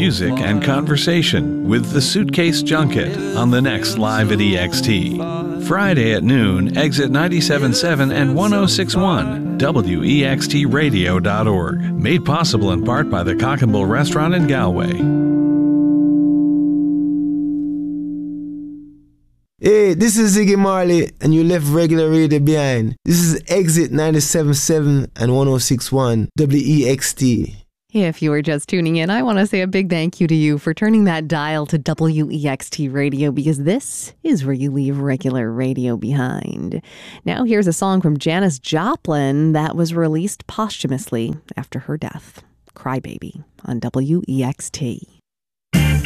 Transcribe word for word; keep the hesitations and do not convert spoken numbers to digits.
music and conversation with the Suitcase Junket on the next Live at E X T. Friday at noon, exit ninety-seven point seven and one oh six point one, W E X T radio dot org. Made possible in part by the Cock and Bull Restaurant in Galway. Hey, this is Ziggy Marley, and you left regular radio behind. This is exit ninety-seven point seven and one oh six point one, W E X T. If you are just tuning in, I want to say a big thank you to you for turning that dial to W E X T Radio, because this is where you leave regular radio behind. Now here's a song from Janis Joplin that was released posthumously after her death. Crybaby on W E X T.